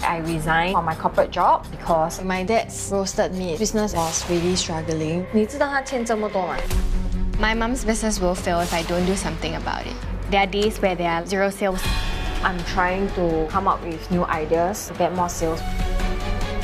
I resigned from my corporate job because My dad's roasted meat business was really struggling. 你知道他欠这么多吗？ My mom's business will fail if I don't do something about it. There are days where there are 0 sales. I'm trying to come up with new ideas to get more sales.